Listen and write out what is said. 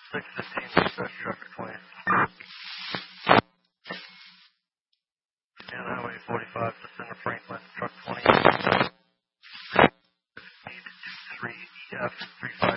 615, dispatch traffic 20. And Highway 45, Center Franklin, truck 20. 823 EF 35.